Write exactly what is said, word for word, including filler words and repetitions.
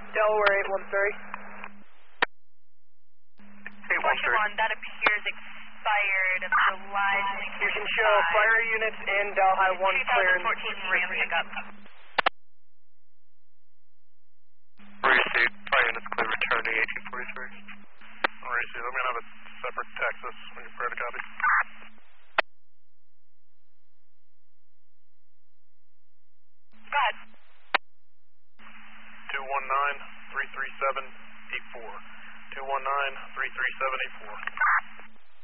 Delaware eight one three. eight one three. One, that appears expired July twenty-fifth. You can show fire units in Delhi one clearance. twenty fourteen Ram pickup. Received. Fire units clear. Return to eighteen forty-three. Received. I'm going to have a separate Texas when you're prepared to copy. Go ahead. two one nine, three three seven, eight four. two one nine, three three seven, eight four.